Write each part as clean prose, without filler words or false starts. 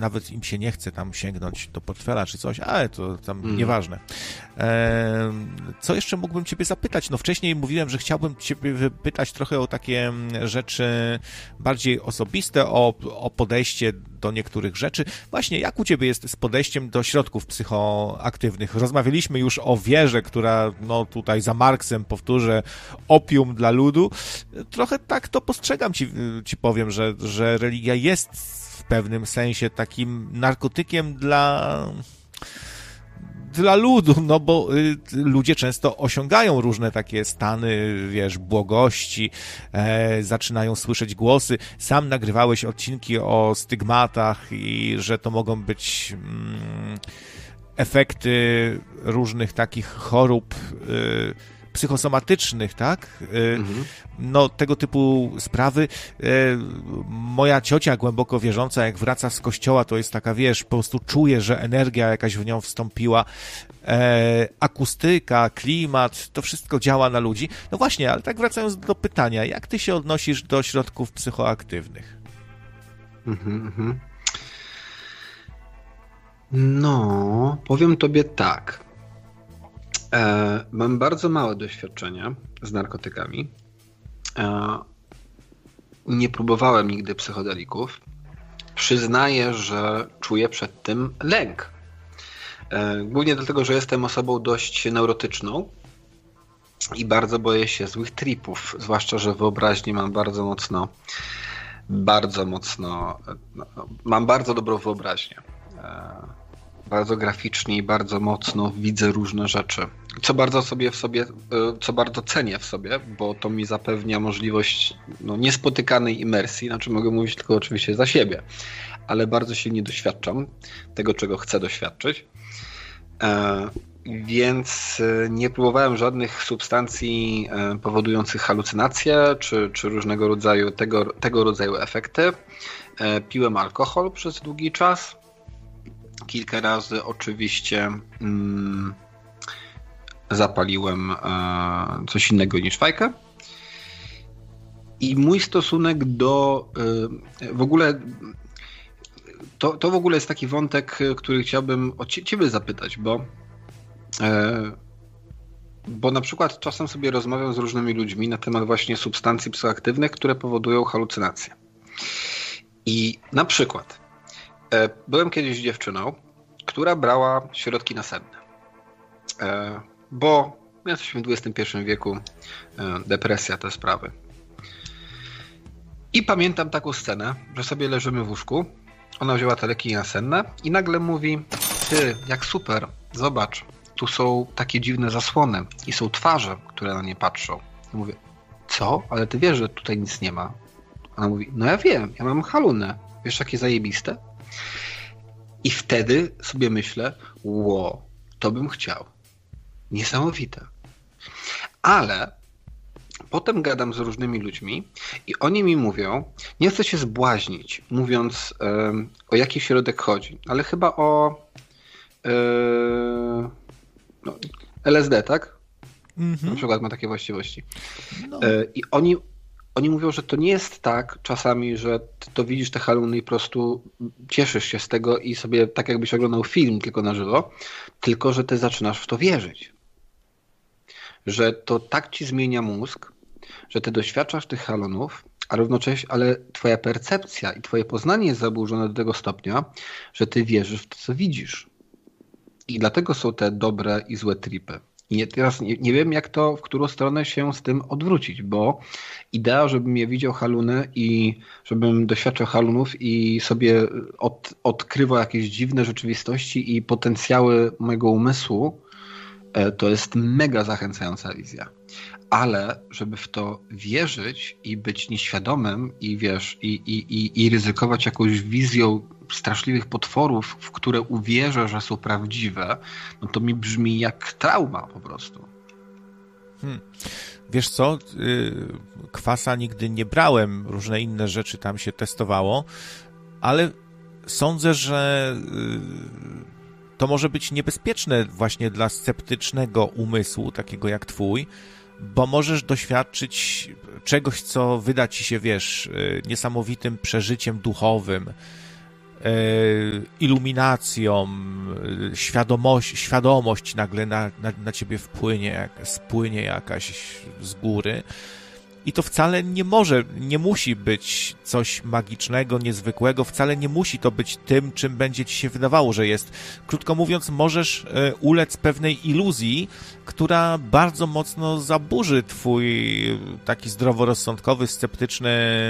nawet im się nie chce tam sięgnąć do portfela czy coś, ale to tam nieważne. Co jeszcze mógłbym ciebie zapytać? No wcześniej mówiłem, że chciałbym ciebie wypytać trochę o takie rzeczy bardziej osobiste, o podejście do niektórych rzeczy. Właśnie, jak u ciebie jest z podejściem do środków psychoaktywnych? Rozmawialiśmy już o wierze, która, no tutaj za Marksem powtórzę, opium dla ludu. Trochę tak to postrzegam, ci powiem, że religia jest w pewnym sensie takim narkotykiem dla ludu, no bo ludzie często osiągają różne takie stany, wiesz, błogości, zaczynają słyszeć głosy. Sam nagrywałeś odcinki o stygmatach i że to mogą być efekty różnych takich chorób psychosomatycznych, tak? No, tego typu sprawy. Moja ciocia głęboko wierząca, jak wraca z kościoła, to jest taka, wiesz, po prostu czuje, że energia jakaś w nią wstąpiła. Akustyka, klimat, to wszystko działa na ludzi. No właśnie, ale tak wracając do pytania, jak ty się odnosisz do środków psychoaktywnych? No, powiem tobie tak. Mam bardzo małe doświadczenia z narkotykami. Nie próbowałem nigdy psychodelików. Przyznaję, że czuję przed tym lęk. Głównie dlatego, że jestem osobą dość neurotyczną i bardzo boję się złych tripów, zwłaszcza, że wyobraźnię mam mam bardzo dobrą wyobraźnię. Bardzo graficznie i bardzo mocno widzę różne rzeczy. Co bardzo cenię w sobie, bo to mi zapewnia możliwość niespotykanej imersji, znaczy mogę mówić tylko oczywiście za siebie, ale bardzo silnie doświadczam tego, czego chcę doświadczyć. Więc nie próbowałem żadnych substancji powodujących halucynacje, czy różnego rodzaju tego rodzaju efekty. Piłem alkohol przez długi czas. Kilka razy oczywiście zapaliłem coś innego niż fajkę. I mój stosunek do w ogóle to w ogóle jest taki wątek, który chciałbym od ciebie zapytać, bo na przykład czasem sobie rozmawiam z różnymi ludźmi na temat właśnie substancji psychoaktywnych, które powodują halucynacje. I na przykład byłem kiedyś dziewczyną, która brała środki nasenne. Bo jesteśmy w XXI wieku, depresja, te sprawy. I pamiętam taką scenę, że sobie leżymy w łóżku, ona wzięła te leki nasenne i nagle mówi: ty, jak super, zobacz, tu są takie dziwne zasłony i są twarze, które na nie patrzą. Ja mówię: co? Ale ty wiesz, że tutaj nic nie ma. Ona mówi: no ja wiem, ja mam halunę. Wiesz, jakie zajebiste? I wtedy sobie myślę: ło, to bym chciał. Niesamowite. Ale potem gadam z różnymi ludźmi i oni mi mówią, nie chcę się zbłaźnić, mówiąc o jaki środek chodzi, ale chyba o LSD, tak? Na przykład ma takie właściwości. No. I oni mówią, że to nie jest tak czasami, że ty to widzisz te haluny i po prostu cieszysz się z tego i sobie tak jakbyś oglądał film tylko na żywo, tylko że ty zaczynasz w to wierzyć. Że to tak ci zmienia mózg, że ty doświadczasz tych halonów, a równocześnie, ale twoja percepcja i twoje poznanie jest zaburzone do tego stopnia, że ty wierzysz w to, co widzisz. I dlatego są te dobre i złe tripy. I teraz nie wiem, jak to, w którą stronę się z tym odwrócić, bo idea, żebym je widział haluny i żebym doświadczał halunów i sobie odkrywał jakieś dziwne rzeczywistości i potencjały mojego umysłu, to jest mega zachęcająca wizja. Ale żeby w to wierzyć i być nieświadomym i wiesz, i ryzykować jakąś wizją straszliwych potworów, w które uwierzę, że są prawdziwe, no to mi brzmi jak trauma po prostu. Wiesz co? Kwasa nigdy nie brałem, różne inne rzeczy tam się testowało, ale sądzę, że to może być niebezpieczne właśnie dla sceptycznego umysłu, takiego jak twój, bo możesz doświadczyć czegoś, co wyda ci się, wiesz, niesamowitym przeżyciem duchowym, iluminacją, świadomość nagle na ciebie spłynie jakaś z góry. I to wcale nie musi być coś magicznego, niezwykłego, wcale nie musi to być tym, czym będzie ci się wydawało, że jest. Krótko mówiąc, możesz ulec pewnej iluzji, która bardzo mocno zaburzy twój taki zdroworozsądkowy, sceptyczny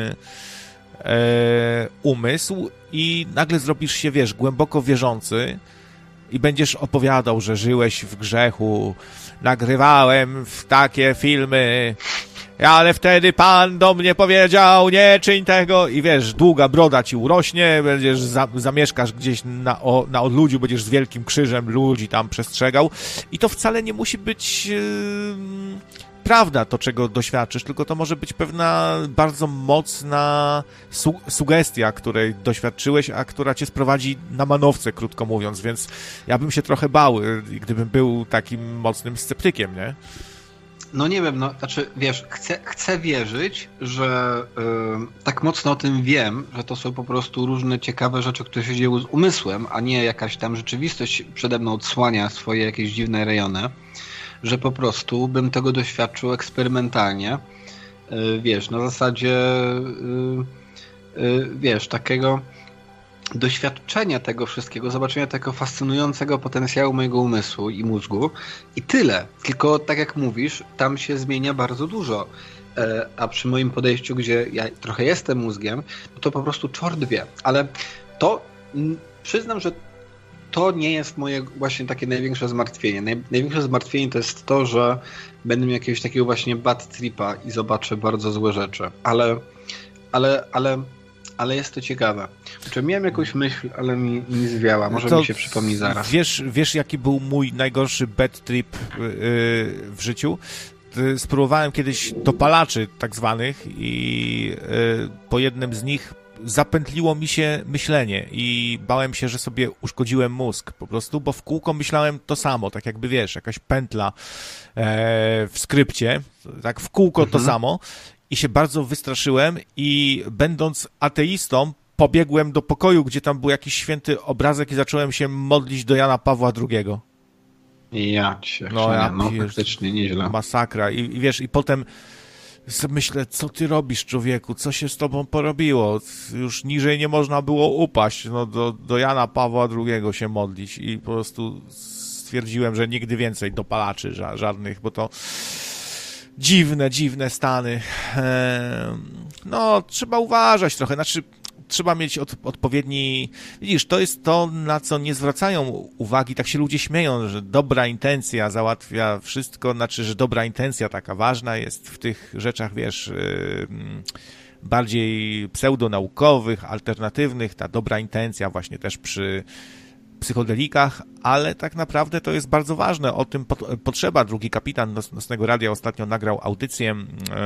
umysł i nagle zrobisz się, wiesz, głęboko wierzący i będziesz opowiadał, że żyłeś w grzechu, nagrywałem w takie filmy, ale wtedy Pan do mnie powiedział, nie czyń tego i wiesz, długa broda ci urośnie, będziesz zamieszkasz gdzieś na odludziu, będziesz z wielkim krzyżem ludzi tam przestrzegał i to wcale nie musi być prawda to, czego doświadczysz, tylko to może być pewna bardzo mocna sugestia, której doświadczyłeś, a która cię sprowadzi na manowce, krótko mówiąc, więc ja bym się trochę bał, gdybym był takim mocnym sceptykiem, nie? No nie wiem, znaczy wiesz, chcę wierzyć, że tak mocno o tym wiem, że to są po prostu różne ciekawe rzeczy, które się dzieją z umysłem, a nie jakaś tam rzeczywistość przede mną odsłania swoje jakieś dziwne rejony, że po prostu bym tego doświadczył eksperymentalnie, wiesz, na zasadzie, wiesz, takiego doświadczenia tego wszystkiego, zobaczenia tego fascynującego potencjału mojego umysłu i mózgu i tyle. Tylko tak jak mówisz, tam się zmienia bardzo dużo. A przy moim podejściu, gdzie ja trochę jestem mózgiem, to po prostu czort wie. Ale to przyznam, że to nie jest moje właśnie takie największe zmartwienie. Największe zmartwienie to jest to, że będę miał jakiegoś takiego właśnie bad tripa i zobaczę bardzo złe rzeczy. Ale jest to ciekawe. Znaczy, miałem jakąś myśl, ale mi zwiała. Może to mi się przypomni zaraz. Wiesz, jaki był mój najgorszy bad trip w życiu? Spróbowałem kiedyś dopalaczy tak zwanych i po jednym z nich zapętliło mi się myślenie i bałem się, że sobie uszkodziłem mózg po prostu, bo w kółko myślałem to samo, tak jakby wiesz, jakaś pętla w skrypcie, tak w kółko to samo. I się bardzo wystraszyłem i będąc ateistą pobiegłem do pokoju, gdzie tam był jakiś święty obrazek i zacząłem się modlić do Jana Pawła II. Faktycznie nieźle. Masakra. I wiesz, i potem myślę, co ty robisz, człowieku, co się z tobą porobiło? Już niżej nie można było upaść, do Jana Pawła II się modlić i po prostu stwierdziłem, że nigdy więcej dopalaczy żadnych, bo to dziwne stany. Trzeba uważać trochę, trzeba mieć odpowiedni... Widzisz, to jest to, na co nie zwracają uwagi, tak się ludzie śmieją, że dobra intencja załatwia wszystko, że dobra intencja taka ważna jest w tych rzeczach, wiesz, bardziej pseudonaukowych, alternatywnych, ta dobra intencja właśnie też przy psychodelikach, ale tak naprawdę to jest bardzo ważne. O tym potrzeba. Drugi kapitan Nocnego Radia ostatnio nagrał audycję,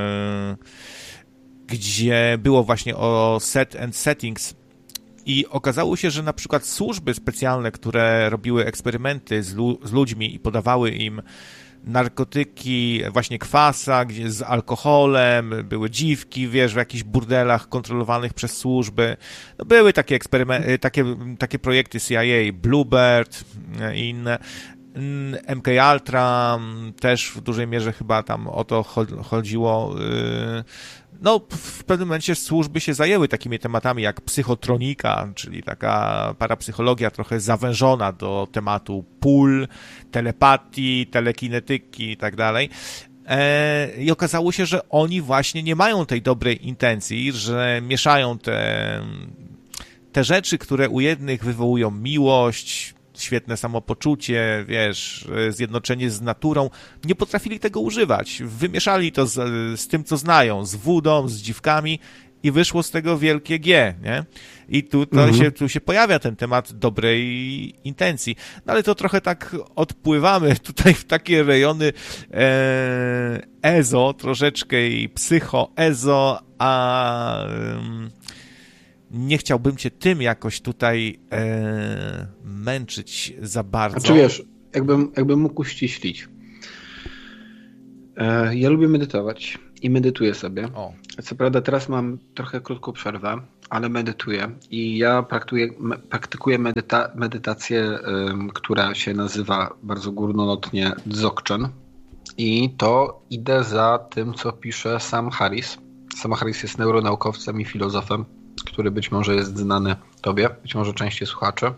gdzie było właśnie o set and settings i okazało się, że na przykład służby specjalne, które robiły eksperymenty z ludźmi i podawały im narkotyki, właśnie kwasa, gdzie z alkoholem, były dziwki, wiesz, w jakichś burdelach kontrolowanych przez służby. No były takie eksperymenty, takie projekty CIA, Bluebird i inne. MK Ultra też w dużej mierze chyba tam o to chodziło. No, w pewnym momencie służby się zajęły takimi tematami jak psychotronika, czyli taka parapsychologia trochę zawężona do tematu pól, telepatii, telekinetyki i tak dalej. I okazało się, że oni właśnie nie mają tej dobrej intencji, że mieszają te rzeczy, które u jednych wywołują miłość, świetne samopoczucie, wiesz, zjednoczenie z naturą, nie potrafili tego używać. Wymieszali to z tym, co znają, z wódą, z dziwkami i wyszło z tego wielkie G, nie? I tu się pojawia ten temat dobrej intencji. No ale to trochę tak odpływamy tutaj w takie rejony ezo, troszeczkę i psycho-ezo, a nie chciałbym cię tym jakoś tutaj męczyć za bardzo. Znaczy wiesz, jakbym mógł uściślić. Ja lubię medytować i medytuję sobie. O. Co prawda teraz mam trochę krótką przerwę, ale medytuję i ja praktykuję medytację, która się nazywa bardzo górnolotnie Dzogchen i to idę za tym, co pisze Sam Harris. Sam Harris jest neuronaukowcem i filozofem, który być może jest znany tobie, być może częściej słuchaczy.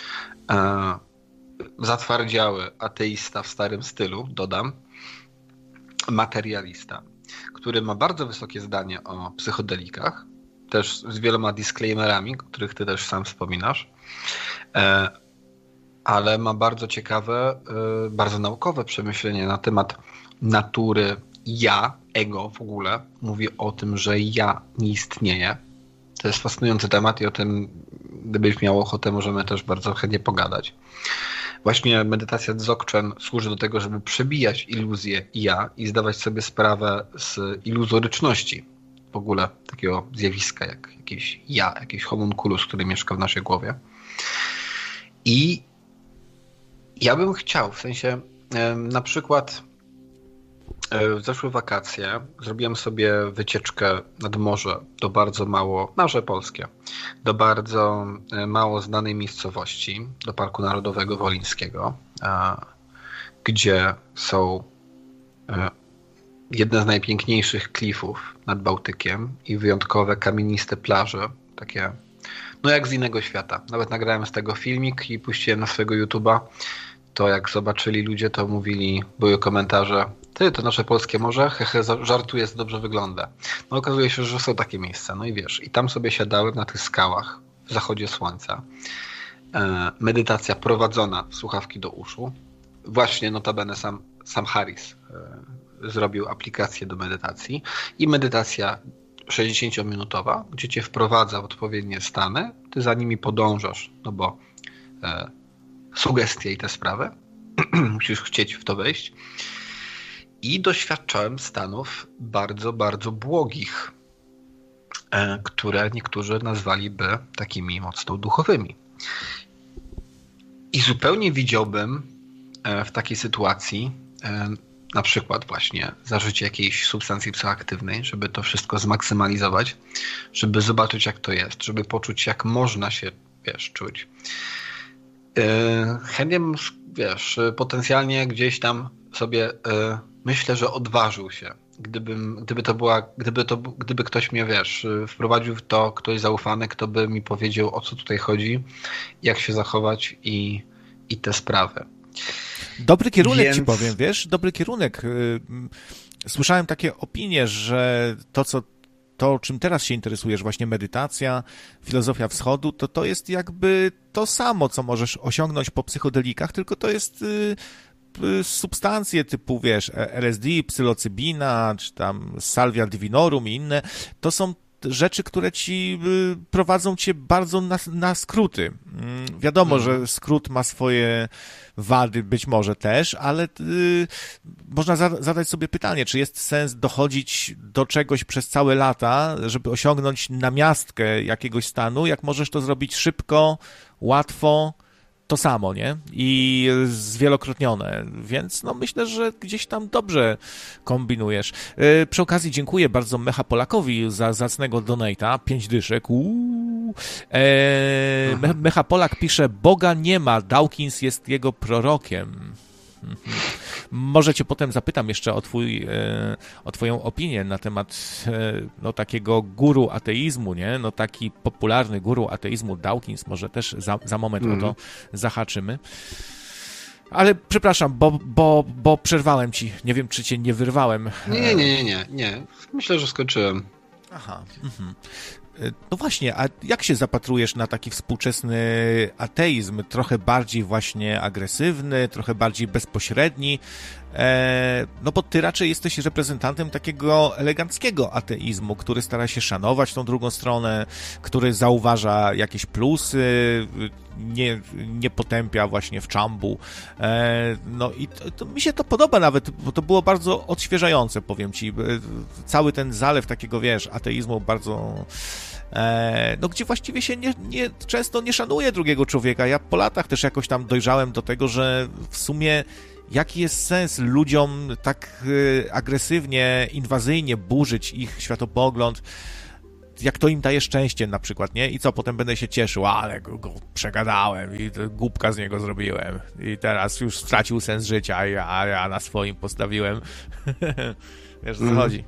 Zatwardziały ateista w starym stylu, dodam, materialista, który ma bardzo wysokie zdanie o psychodelikach, też z wieloma disclaimerami, o których ty też sam wspominasz, ale ma bardzo ciekawe, bardzo naukowe przemyślenie na temat natury ja, ego w ogóle. Mówi o tym, że ja nie istnieje. To jest fascynujący temat i o tym, gdybyś miał ochotę, możemy też bardzo chętnie pogadać. Właśnie medytacja Dzogchen służy do tego, żeby przebijać iluzję ja i zdawać sobie sprawę z iluzoryczności w ogóle takiego zjawiska, jak jakieś ja, jakiś homunculus, który mieszka w naszej głowie. I ja bym chciał, w sensie na przykład w zeszłe wakacje zrobiłem sobie wycieczkę nad morze do bardzo mało, Morze Polskie, do bardzo mało znanej miejscowości, do Parku Narodowego Wolińskiego, gdzie są jedne z najpiękniejszych klifów nad Bałtykiem i wyjątkowe kamieniste plaże, takie no jak z innego świata. Nawet nagrałem z tego filmik i puściłem na swojego YouTube'a. To jak zobaczyli ludzie, to mówili, były komentarze: ty, to nasze polskie morze, hehe, żartuje, dobrze wygląda. No okazuje się, że są takie miejsca, no i wiesz, i tam sobie siadałem na tych skałach w zachodzie słońca. Medytacja prowadzona w słuchawki do uszu. Właśnie notabene sam Harris zrobił aplikację do medytacji i medytacja 60-minutowa, gdzie cię wprowadza w odpowiednie stany, ty za nimi podążasz, no bo sugestie i te sprawy, musisz chcieć w to wejść. I doświadczałem stanów bardzo, bardzo błogich, które niektórzy nazwaliby takimi mocno duchowymi. I zupełnie widziałbym w takiej sytuacji na przykład właśnie zażycie jakiejś substancji psychoaktywnej, żeby to wszystko zmaksymalizować, żeby zobaczyć, jak to jest, żeby poczuć, jak można się, czuć. Chętnie bym, potencjalnie gdzieś tam sobie myślę, że odważył się. Gdyby ktoś mnie, wprowadził w to, ktoś zaufany, kto by mi powiedział, o co tutaj chodzi, jak się zachować i te sprawy. Dobry kierunek ci powiem, dobry kierunek. Słyszałem takie opinie, że to, czym teraz się interesujesz, właśnie medytacja, filozofia wschodu, to jest jakby to samo, co możesz osiągnąć po psychodelikach, tylko to jest substancje typu, LSD, psylocybina, czy tam salvia divinorum i inne. To są rzeczy, które ci prowadzą cię bardzo na skróty. Wiadomo, że skrót ma swoje wady, być może też, ale można zadać sobie pytanie, czy jest sens dochodzić do czegoś przez całe lata, żeby osiągnąć namiastkę jakiegoś stanu, jak możesz to zrobić szybko, łatwo, to samo, nie? I zwielokrotnione, więc myślę, że gdzieś tam dobrze kombinujesz. Przy okazji dziękuję bardzo Mecha Polakowi za zacnego donate'a, 5 dyszek. Mecha Polak pisze: Boga nie ma, Dawkins jest jego prorokiem. Może cię potem zapytam jeszcze o twoją opinię na temat takiego guru ateizmu, nie? Taki popularny guru ateizmu Dawkins, może też za moment o to zahaczymy. Ale przepraszam, bo przerwałem ci. Nie wiem, czy cię nie wyrwałem. Nie. Myślę, że skończyłem. Aha. No właśnie, a jak się zapatrujesz na taki współczesny ateizm, trochę bardziej właśnie agresywny, trochę bardziej bezpośredni? Bo ty raczej jesteś reprezentantem takiego eleganckiego ateizmu, który stara się szanować tą drugą stronę, który zauważa jakieś plusy, nie potępia właśnie w czambu. I to mi się to podoba nawet, bo to było bardzo odświeżające, powiem ci. Cały ten zalew takiego, ateizmu bardzo... gdzie właściwie się często nie szanuje drugiego człowieka. Ja po latach też jakoś tam dojrzałem do tego, że w sumie jaki jest sens ludziom tak agresywnie, inwazyjnie burzyć ich światopogląd, jak to im daje szczęście na przykład, nie? I co, potem będę się cieszył, ale go przegadałem i głupka z niego zrobiłem i teraz już stracił sens życia, a ja na swoim postawiłem. Wiesz, o co chodzi?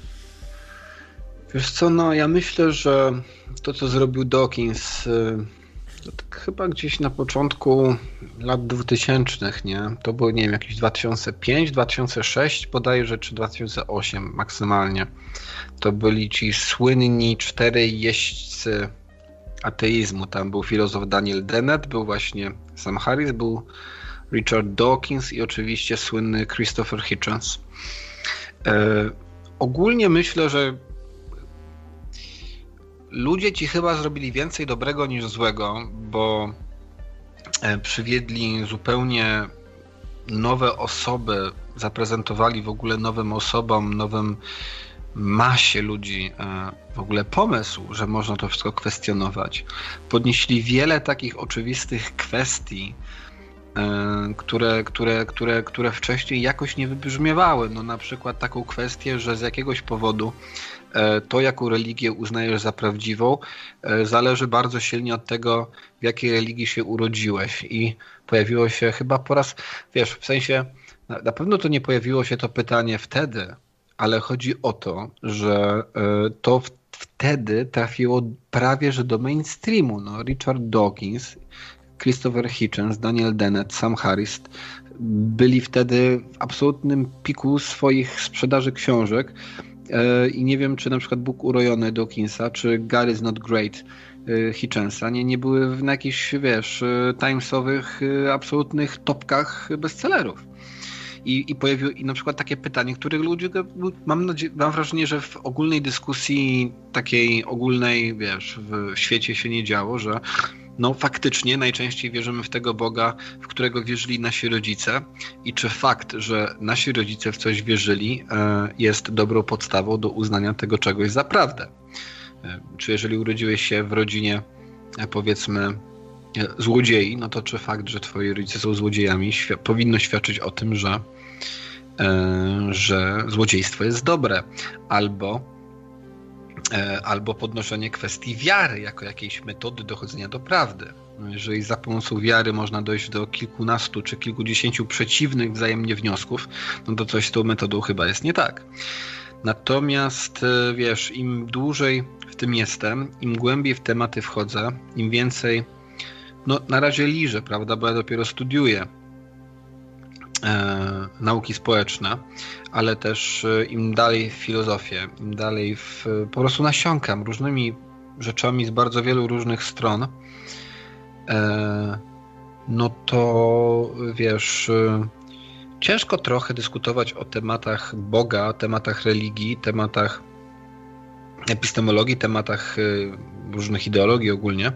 Wiesz co, no ja myślę, że to, co zrobił Dawkins, to tak chyba gdzieś na początku lat 2000, nie? To było, nie wiem, jakieś 2005, 2006 bodajże, czy 2008 maksymalnie. To byli ci słynni 4 jeźdźcy ateizmu. Tam był filozof Daniel Dennett, był właśnie Sam Harris, był Richard Dawkins i oczywiście słynny Christopher Hitchens. Ogólnie myślę, że ludzie ci chyba zrobili więcej dobrego niż złego, bo przywiedli zupełnie nowe osoby, zaprezentowali w ogóle nowym osobom, nowym masie ludzi w ogóle pomysł, że można to wszystko kwestionować. Podnieśli wiele takich oczywistych kwestii, które wcześniej jakoś nie wybrzmiewały. No na przykład taką kwestię, że z jakiegoś powodu to, jaką religię uznajesz za prawdziwą, zależy bardzo silnie od tego, w jakiej religii się urodziłeś. I pojawiło się chyba po raz, wiesz, w sensie, na pewno to nie pojawiło się to pytanie wtedy, ale chodzi o to, że to wtedy trafiło prawie że do mainstreamu. No, Richard Dawkins, Christopher Hitchens, Daniel Dennett, Sam Harris byli wtedy w absolutnym piku swoich sprzedaży książek i nie wiem, czy na przykład Bóg urojony Dawkinsa, czy God is not great Hitchensa nie były na jakichś, wiesz, timesowych, absolutnych topkach bestsellerów. I pojawiło i na przykład takie pytanie, które ludzie, mam wrażenie, że w ogólnej dyskusji takiej ogólnej, wiesz, w świecie się nie działo, że no faktycznie najczęściej wierzymy w tego Boga, w którego wierzyli nasi rodzice i czy fakt, że nasi rodzice w coś wierzyli, jest dobrą podstawą do uznania tego czegoś za prawdę. Czy jeżeli urodziłeś się w rodzinie, powiedzmy, złodziei, no to czy fakt, że twoi rodzice są złodziejami, powinno świadczyć o tym, że złodziejstwo jest dobre, albo podnoszenie kwestii wiary jako jakiejś metody dochodzenia do prawdy. Jeżeli za pomocą wiary można dojść do kilkunastu czy kilkudziesięciu przeciwnych wzajemnie wniosków, no to coś z tą metodą chyba jest nie tak. Natomiast wiesz, im dłużej w tym jestem, im głębiej w tematy wchodzę, im więcej, no na razie liżę, prawda, bo ja dopiero studiuję nauki społeczne, ale też im dalej w filozofię, im dalej po prostu nasiąkam różnymi rzeczami z bardzo wielu różnych stron, no to wiesz, ciężko trochę dyskutować o tematach Boga, tematach religii, tematach epistemologii, tematach różnych ideologii ogólnie,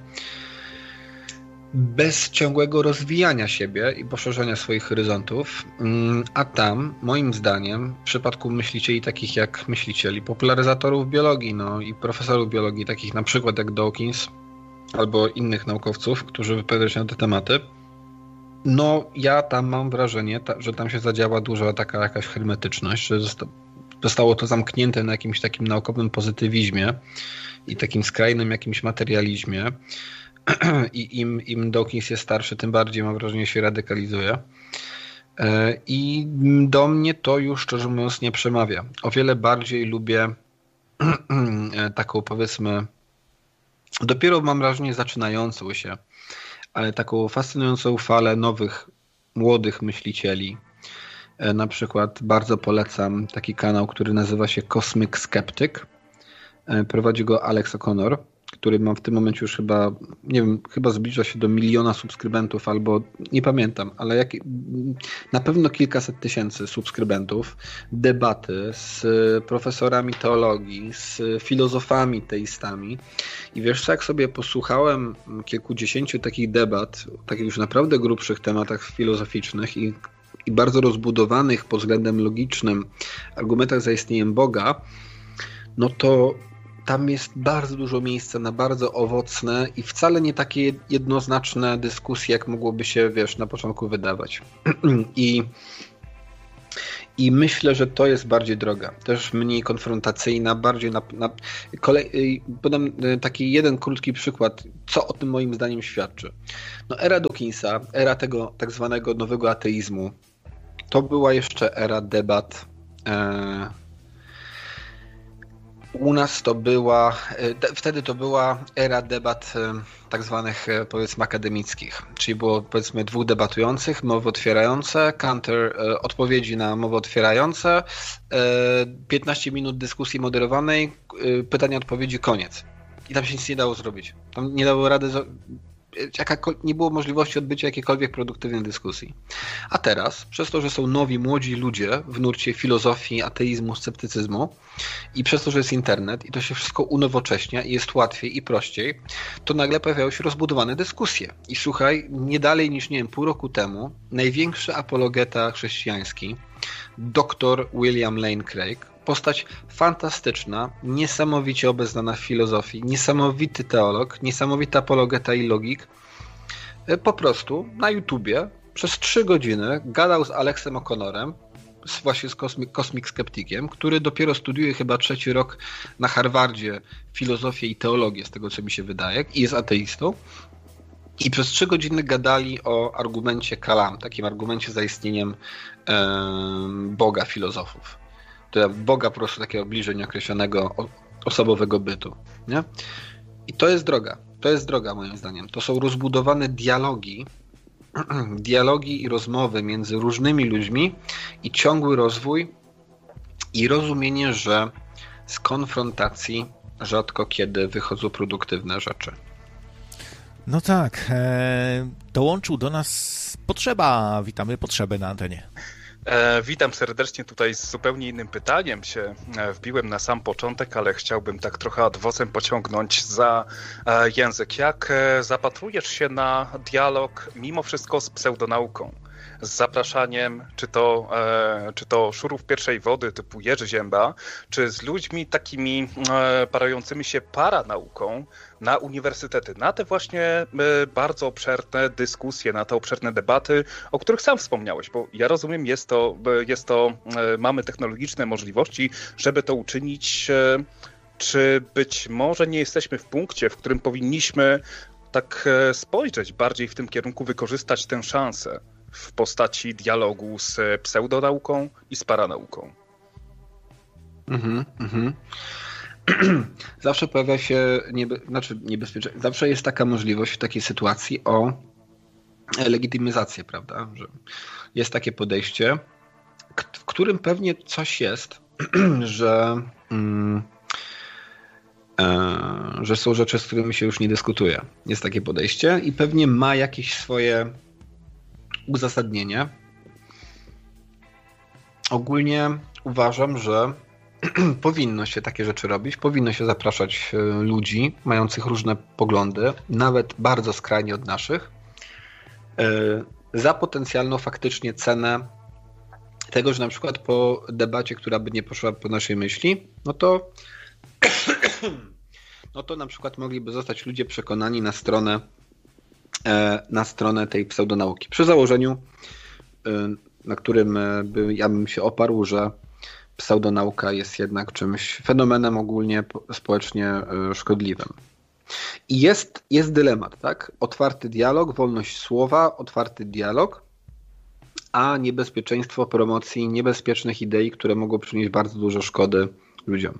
bez ciągłego rozwijania siebie i poszerzania swoich horyzontów, a tam, moim zdaniem, w przypadku myślicieli takich jak myślicieli, popularyzatorów biologii, no i profesorów biologii, takich na przykład jak Dawkins, albo innych naukowców, którzy wypowiadają się na te tematy, no ja tam mam wrażenie, że tam się zadziała duża taka jakaś hermetyczność, że zostało to zamknięte na jakimś takim naukowym pozytywizmie i takim skrajnym jakimś materializmie. I im Dawkins jest starszy, tym bardziej mam wrażenie się radykalizuje. I do mnie to już szczerze mówiąc nie przemawia. O wiele bardziej lubię taką, powiedzmy, dopiero mam wrażenie zaczynającą się, ale taką fascynującą falę nowych, młodych myślicieli. Na przykład bardzo polecam taki kanał, który nazywa się Cosmic Skeptic. Prowadzi go Alex O'Connor, który ma w tym momencie już chyba, nie wiem, chyba zbliża się do 1 miliona subskrybentów, albo nie pamiętam, ale na pewno kilkaset tysięcy subskrybentów, debaty z profesorami teologii, z filozofami teistami. I wiesz co, jak sobie posłuchałem kilkudziesięciu takich debat, takich już naprawdę grubszych tematach filozoficznych i bardzo rozbudowanych pod względem logicznym argumentach za istnieniem Boga, no to tam jest bardzo dużo miejsca na bardzo owocne i wcale nie takie jednoznaczne dyskusje, jak mogłoby się, na początku wydawać. I myślę, że to jest bardziej droga, też mniej konfrontacyjna, bardziej podam taki jeden krótki przykład, co o tym moim zdaniem świadczy. Era Dawkinsa, era tego tak zwanego nowego ateizmu, to była jeszcze era debat. U nas to była, wtedy to była era debat tak zwanych, powiedzmy, akademickich, czyli było, powiedzmy, dwóch debatujących, mowy otwierające, counter, odpowiedzi na mowy otwierające, 15 minut dyskusji moderowanej, pytania, odpowiedzi, koniec. I tam się nic nie dało zrobić. Tam nie dało rady, nie było możliwości odbycia jakiejkolwiek produktywnej dyskusji. A teraz, przez to, że są nowi, młodzi ludzie w nurcie filozofii, ateizmu, sceptycyzmu i przez to, że jest internet i to się wszystko unowocześnia i jest łatwiej i prościej, to nagle pojawiają się rozbudowane dyskusje. I słuchaj, nie dalej niż, pół roku temu największy apologeta chrześcijański, dr William Lane Craig, postać fantastyczna, niesamowicie obeznana w filozofii, niesamowity teolog, niesamowity apologeta i logik, po prostu na YouTubie przez 3 godziny gadał z Alexem O'Connorem, właśnie z Cosmic Skeptikiem, który dopiero studiuje chyba 3. rok na Harvardzie filozofię i teologię, z tego co mi się wydaje, i jest ateistą. I przez 3 godziny gadali o argumencie Kalam, takim argumencie za istnieniem Boga filozofów. Boga po prostu takiego bliżej nieokreślonego osobowego bytu. Nie? I to jest droga. To jest droga, moim zdaniem. To są rozbudowane dialogi i rozmowy między różnymi ludźmi i ciągły rozwój i rozumienie, że z konfrontacji rzadko kiedy wychodzą produktywne rzeczy. No tak. Dołączył do nas Potrzeba. Witamy Potrzebę na antenie. Witam serdecznie, tutaj z zupełnie innym pytaniem się wbiłem na sam początek, ale chciałbym tak trochę ad vocem pociągnąć za język. Jak zapatrujesz się na dialog mimo wszystko z pseudonauką? Z zapraszaniem, czy to szurów pierwszej wody typu Jerzy Zięba, czy z ludźmi takimi parującymi się paranauką na uniwersytety, na te właśnie bardzo obszerne dyskusje, na te obszerne debaty, o których sam wspomniałeś, bo ja rozumiem, mamy technologiczne możliwości, żeby to uczynić. Czy być może nie jesteśmy w punkcie, w którym powinniśmy tak spojrzeć bardziej w tym kierunku, wykorzystać tę szansę w postaci dialogu z pseudonauką i z paranauką? Zawsze pojawia się niebezpieczeństwo. Zawsze jest taka możliwość w takiej sytuacji o legitymizację, prawda? Że jest takie podejście, w którym pewnie coś jest, że są rzeczy, z którymi się już nie dyskutuje. Jest takie podejście i pewnie ma jakieś swoje uzasadnienie. Ogólnie uważam, że powinno się takie rzeczy robić, powinno się zapraszać ludzi mających różne poglądy, nawet bardzo skrajnie od naszych, za potencjalną faktycznie cenę tego, że na przykład po debacie, która by nie poszła po naszej myśli, no to na przykład mogliby zostać ludzie przekonani na stronę tej pseudonauki. Przy założeniu, na którym ja bym się oparł, że pseudonauka jest jednak czymś, fenomenem ogólnie społecznie szkodliwym. I jest dylemat, tak? Otwarty dialog, wolność słowa, otwarty dialog, a niebezpieczeństwo promocji niebezpiecznych idei, które mogą przynieść bardzo dużo szkody ludziom.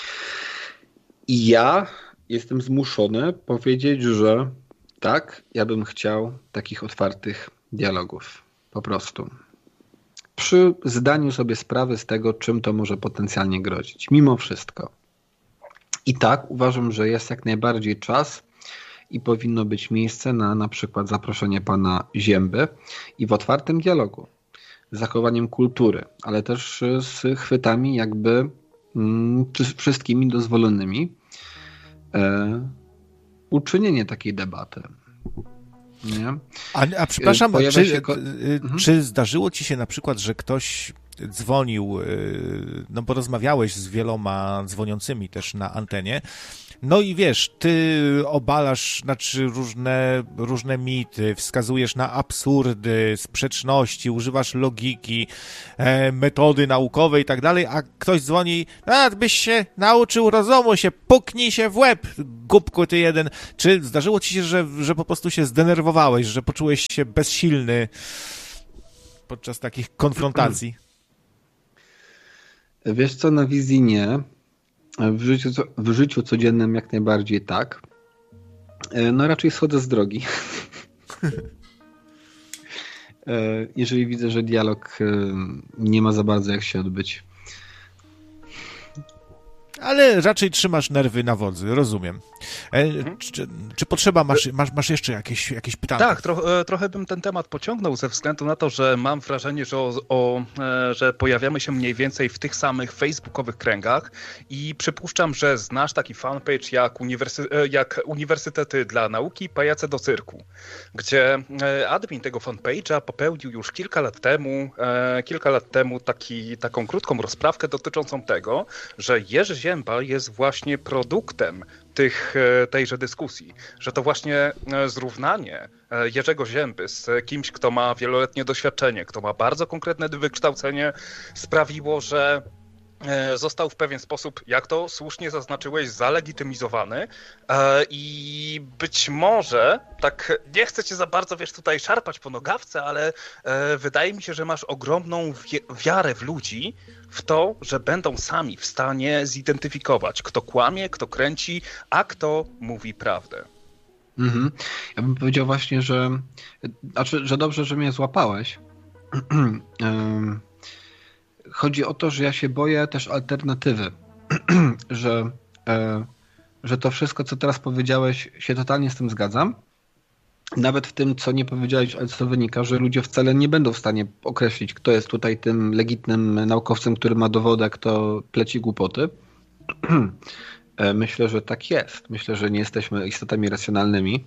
I ja jestem zmuszony powiedzieć, że tak, ja bym chciał takich otwartych dialogów. Po prostu. Przy zdaniu sobie sprawy z tego, czym to może potencjalnie grozić. Mimo wszystko. I tak uważam, że jest jak najbardziej czas i powinno być miejsce na przykład zaproszenie pana Zięby i w otwartym dialogu. Z zachowaniem kultury, ale też z chwytami jakby wszystkimi dozwolonymi. Uczynienie takiej debaty. Nie? A przepraszam, czy zdarzyło ci się na przykład, że ktoś dzwonił, no bo rozmawiałeś z wieloma dzwoniącymi też na antenie, no i wiesz, ty obalasz, znaczy różne mity, wskazujesz na absurdy, sprzeczności, używasz logiki, metody naukowej i tak dalej, a ktoś dzwoni, byś się nauczył rozumu, puknij się w łeb, głupku ty jeden. Czy zdarzyło ci się, że po prostu się zdenerwowałeś, że poczułeś się bezsilny podczas takich konfrontacji? Wiesz co, na wizji nie. W życiu codziennym jak najbardziej tak. No raczej schodzę z drogi. Jeżeli widzę, że dialog nie ma za bardzo jak się odbyć. Ale raczej trzymasz nerwy na wodzy, rozumiem. Czy potrzeba, masz jeszcze jakieś pytania? Tak, trochę bym ten temat pociągnął ze względu na to, że mam wrażenie, że pojawiamy się mniej więcej w tych samych facebookowych kręgach i przypuszczam, że znasz taki fanpage jak Uniwersytety dla Nauki, Pajace do Cyrku, gdzie admin tego fanpage'a popełnił już kilka lat temu taką krótką rozprawkę dotyczącą tego, że Jerzy Ziemba jest właśnie produktem tejże dyskusji, że to właśnie zrównanie Jerzego Zięby z kimś, kto ma wieloletnie doświadczenie, kto ma bardzo konkretne wykształcenie, sprawiło, że został w pewien sposób, jak to słusznie zaznaczyłeś, zalegitymizowany i być może, tak nie chcę cię za bardzo, tutaj szarpać po nogawce, ale wydaje mi się, że masz ogromną wiarę w ludzi, w to, że będą sami w stanie zidentyfikować, kto kłamie, kto kręci, a kto mówi prawdę. Mhm. Ja bym powiedział właśnie, że dobrze, że mnie złapałeś. Chodzi o to, że ja się boję też alternatywy, że to wszystko, co teraz powiedziałeś, się totalnie z tym zgadzam. Nawet w tym, co nie powiedziałeś, ale co wynika, że ludzie wcale nie będą w stanie określić, kto jest tutaj tym legitnym naukowcem, który ma dowody, kto pleci głupoty. Myślę, że tak jest. Myślę, że nie jesteśmy istotami racjonalnymi.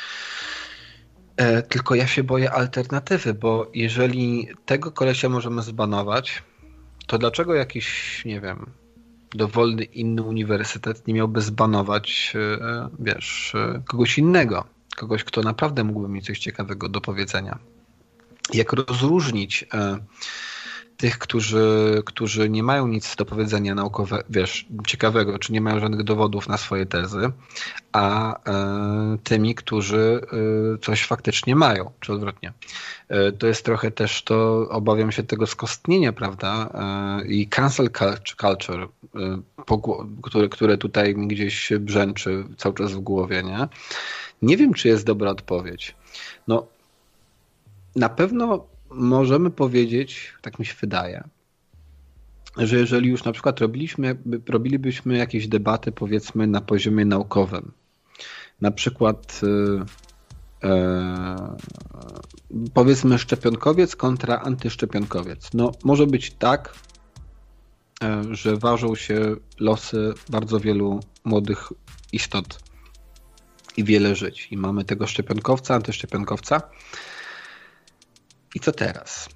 Tylko ja się boję alternatywy, bo jeżeli tego kolesia możemy zbanować, to dlaczego jakiś, nie wiem, dowolny inny uniwersytet nie miałby zbanować, kogoś innego? Kogoś, kto naprawdę mógłby mieć coś ciekawego do powiedzenia. Jak rozróżnić tych, którzy nie mają nic do powiedzenia ciekawego, czy nie mają żadnych dowodów na swoje tezy, a tymi, którzy coś faktycznie mają, czy odwrotnie. To jest trochę też to, obawiam się tego skostnienia, prawda, i cancel culture, które tutaj mi gdzieś brzęczy cały czas w głowie, nie? Nie wiem, czy jest dobra odpowiedź. No, na pewno możemy powiedzieć, tak mi się wydaje, że jeżeli już na przykład robilibyśmy jakieś debaty, powiedzmy, na poziomie naukowym, na przykład powiedzmy szczepionkowiec kontra antyszczepionkowiec. No, może być tak, że ważą się losy bardzo wielu młodych istot i wiele żyć. I mamy tego szczepionkowca, antyszczepionkowca. I co teraz?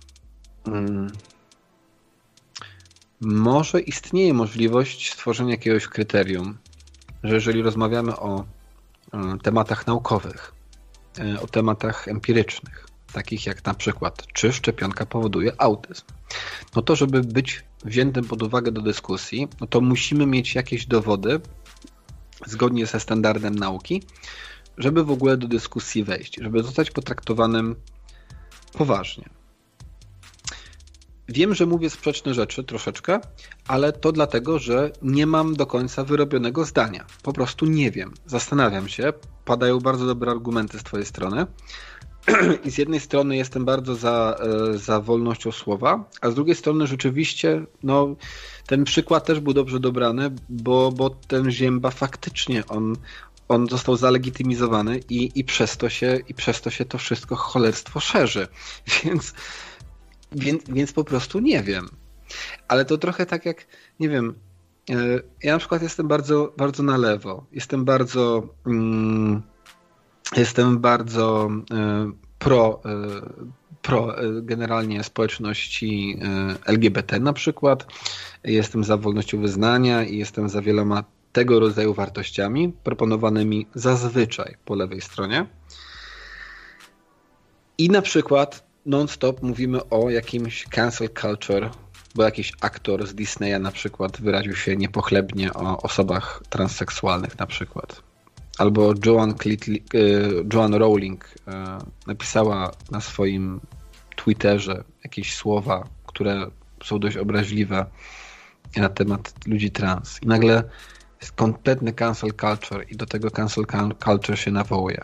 Może istnieje możliwość stworzenia jakiegoś kryterium, że jeżeli rozmawiamy o tematach naukowych, o tematach empirycznych, takich jak na przykład, czy szczepionka powoduje autyzm, no to żeby być wziętym pod uwagę do dyskusji, no to musimy mieć jakieś dowody zgodnie ze standardem nauki, żeby w ogóle do dyskusji wejść, żeby zostać potraktowanym poważnie. Wiem, że mówię sprzeczne rzeczy troszeczkę, ale to dlatego, że nie mam do końca wyrobionego zdania. Po prostu nie wiem. Zastanawiam się. Padają bardzo dobre argumenty z twojej strony. I z jednej strony jestem bardzo za wolnością słowa, a z drugiej strony rzeczywiście no, ten przykład też był dobrze dobrany, bo ten Zięba faktycznie on został zalegitymizowany i przez to się to wszystko cholerstwo szerzy. Więc po prostu nie wiem. Ale to trochę tak jak, nie wiem, ja na przykład jestem bardzo, bardzo na lewo. Jestem bardzo pro generalnie społeczności LGBT na przykład. Jestem za wolnością wyznania i jestem za wieloma tego rodzaju wartościami proponowanymi zazwyczaj po lewej stronie. I na przykład non-stop mówimy o jakimś cancel culture, bo jakiś aktor z Disneya na przykład wyraził się niepochlebnie o osobach transseksualnych na przykład. Albo Joanne Rowling napisała na swoim Twitterze jakieś słowa, które są dość obraźliwe na temat ludzi trans. I nagle jest kompletny cancel culture i do tego cancel culture się nawołuje.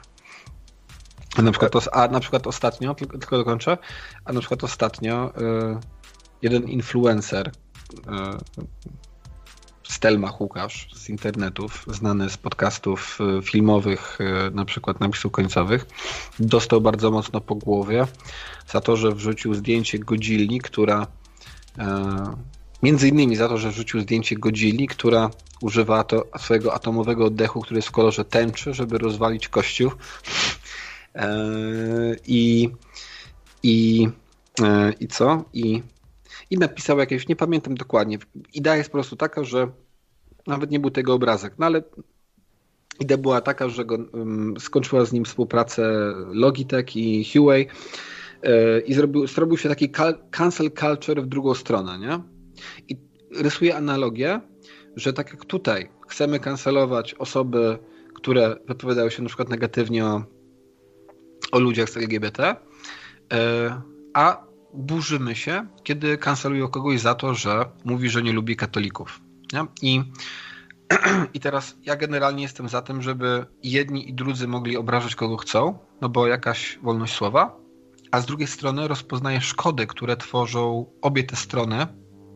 Na przykład ostatnio, tylko dokończę, jeden influencer, Stelmach Łukasz z internetów, znany z podcastów filmowych, na przykład napisów końcowych, dostał bardzo mocno po głowie za to, że wrzucił zdjęcie Godzilli, między innymi za to, że wrzucił zdjęcie Godzilli, która używa swojego atomowego oddechu, który jest w kolorze tęczy, żeby rozwalić kościół. I napisał jakieś, nie pamiętam dokładnie. Idea jest po prostu taka, że nawet nie był tego obrazek, no ale idea była taka, że skończyła z nim współpracę Logitech i Huawei i zrobił się taki cancel culture w drugą stronę, nie? I rysuje analogię, że tak jak tutaj chcemy cancelować osoby, które wypowiadają się na przykład negatywnie o ludziach z LGBT, a burzymy się, kiedy kancelują kogoś za to, że mówi, że nie lubi katolików. Nie? I teraz ja generalnie jestem za tym, żeby jedni i drudzy mogli obrażać kogo chcą, no bo jakaś wolność słowa, a z drugiej strony rozpoznaję szkody, które tworzą obie te strony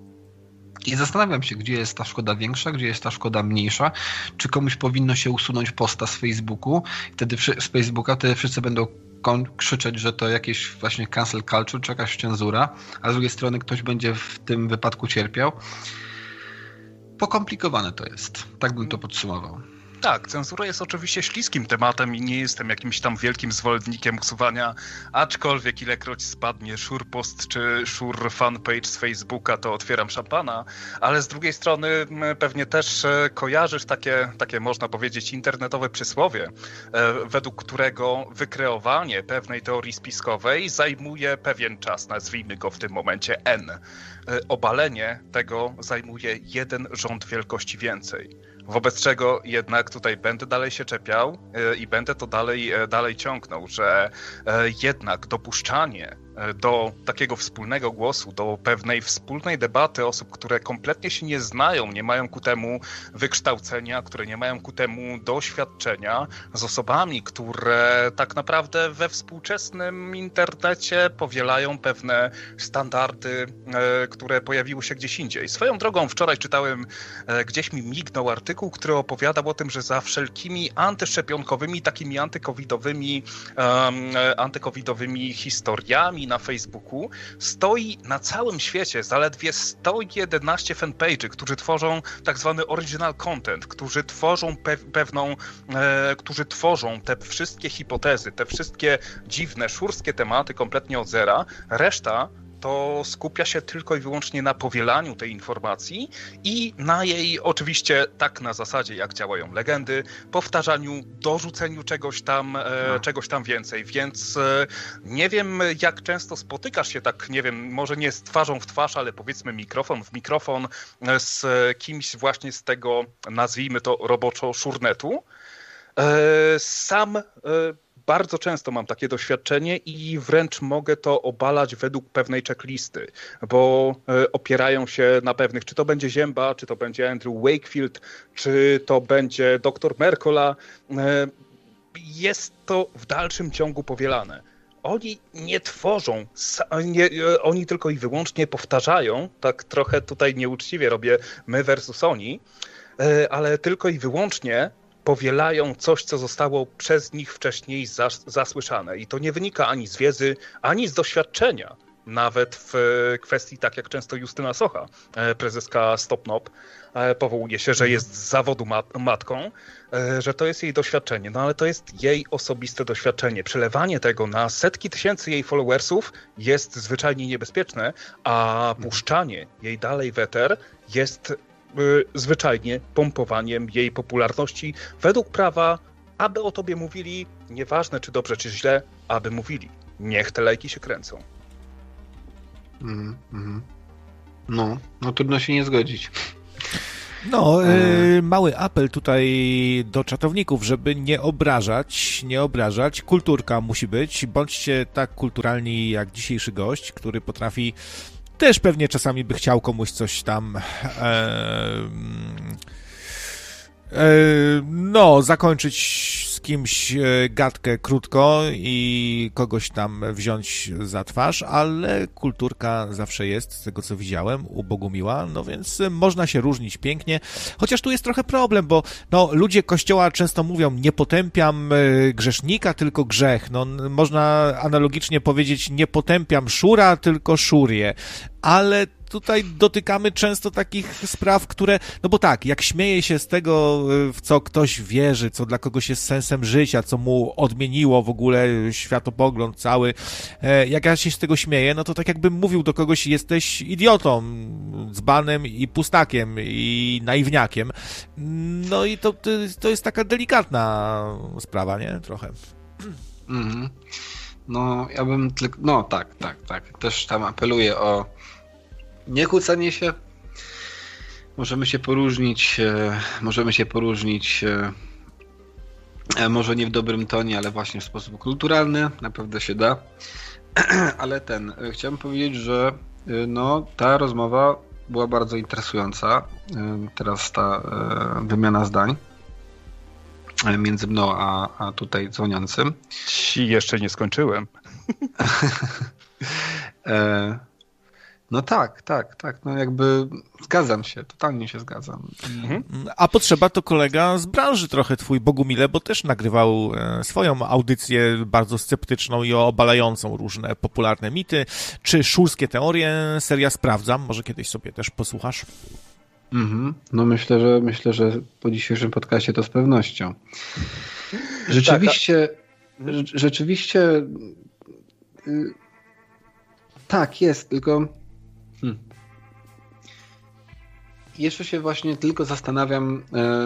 i zastanawiam się, gdzie jest ta szkoda większa, gdzie jest ta szkoda mniejsza, czy komuś powinno się usunąć posta z Facebooka, wtedy wszyscy będą krzyczeć, że to jakieś właśnie cancel culture, czy jakaś cenzura, a z drugiej strony ktoś będzie w tym wypadku cierpiał. Pokomplikowane to jest. Tak bym to podsumował. Tak, cenzura jest oczywiście śliskim tematem i nie jestem jakimś tam wielkim zwolennikiem usuwania, aczkolwiek ilekroć spadnie sure post czy sure fanpage z Facebooka, to otwieram szampana, ale z drugiej strony pewnie też kojarzysz takie można powiedzieć internetowe przysłowie, według którego wykreowanie pewnej teorii spiskowej zajmuje pewien czas, nazwijmy go w tym momencie N. Obalenie tego zajmuje 1 rząd wielkości więcej. Wobec czego jednak tutaj będę dalej się czepiał i będę to dalej ciągnął, że jednak dopuszczanie do takiego wspólnego głosu, do pewnej wspólnej debaty osób, które kompletnie się nie znają, nie mają ku temu wykształcenia, które nie mają ku temu doświadczenia, z osobami, które tak naprawdę we współczesnym internecie powielają pewne standardy, które pojawiły się gdzieś indziej. Swoją drogą wczoraj czytałem, gdzieś mi mignął artykuł, który opowiadał o tym, że za wszelkimi antyszczepionkowymi, takimi antykowidowymi historiami na Facebooku stoi na całym świecie zaledwie 111 fanpage'y, którzy tworzą tak zwany original content, którzy tworzą te wszystkie hipotezy, te wszystkie dziwne, szurskie tematy kompletnie od zera. Reszta to skupia się tylko i wyłącznie na powielaniu tej informacji i na jej, oczywiście tak na zasadzie, jak działają legendy, powtarzaniu, dorzuceniu czegoś tam więcej, więc nie wiem, jak często spotykasz się tak, nie wiem, może nie z twarzą w twarz, ale powiedzmy mikrofon w mikrofon z kimś właśnie z tego, nazwijmy to roboczo, szurnetu. Sam bardzo często mam takie doświadczenie i wręcz mogę to obalać według pewnej checklisty, bo opierają się na pewnych, czy to będzie Zięba, czy to będzie Andrew Wakefield, czy to będzie dr Mercola. Jest to w dalszym ciągu powielane. Oni nie tworzą, oni tylko i wyłącznie powtarzają, tak trochę tutaj nieuczciwie robię my versus oni, ale tylko i wyłącznie powielają coś, co zostało przez nich wcześniej zasłyszane. I to nie wynika ani z wiedzy, ani z doświadczenia. nawet w kwestii, tak jak często Justyna Socha, prezeska Stopnop, powołuje się, że jest z zawodu matką, że to jest jej doświadczenie. No ale to jest jej osobiste doświadczenie. Przelewanie tego na setki tysięcy jej followersów jest zwyczajnie niebezpieczne, a puszczanie jej dalej w eter jest zwyczajnie pompowaniem jej popularności według prawa, aby o tobie mówili, nieważne czy dobrze, czy źle, aby mówili. Niech te lajki się kręcą. No trudno się nie zgodzić. No, mały apel tutaj do czatowników, żeby nie obrażać. Kulturka musi być. Bądźcie tak kulturalni jak dzisiejszy gość, który potrafi, też pewnie czasami by chciał komuś coś tam zakończyć z kimś gadkę krótko i kogoś tam wziąć za twarz, ale kulturka zawsze jest, z tego co widziałem, u Bogumiła, no więc można się różnić pięknie, chociaż tu jest trochę problem, bo ludzie Kościoła często mówią, nie potępiam grzesznika, tylko grzech. No, można analogicznie powiedzieć, nie potępiam szura, tylko szurię, ale tutaj dotykamy często takich spraw, które, no bo tak, jak śmieje się z tego, w co ktoś wierzy, co dla kogoś jest sensem życia, co mu odmieniło w ogóle światopogląd cały, jak ja się z tego śmieję, no to tak jakbym mówił do kogoś, jesteś idiotą, dzbanem i pustakiem i naiwniakiem. No i to jest taka delikatna sprawa, nie? Trochę. No, ja bym tylko, no tak. Też tam apeluję o niekłócenie się. Możemy się poróżnić, może nie w dobrym tonie, ale właśnie w sposób kulturalny, naprawdę się da. Ale chciałem powiedzieć, że ta rozmowa była bardzo interesująca. Teraz ta wymiana zdań między mną a tutaj dzwoniącym. Jeszcze nie skończyłem. No tak. No jakby zgadzam się, totalnie się zgadzam. A potrzeba to kolega z branży trochę twój, Bogumile, bo też nagrywał swoją audycję bardzo sceptyczną i obalającą różne popularne mity, czy szulskie teorie, seria Sprawdzam, może kiedyś sobie też posłuchasz. No myślę, że po dzisiejszym podcaście to z pewnością. Rzeczywiście tak jest, tylko jeszcze się właśnie tylko zastanawiam,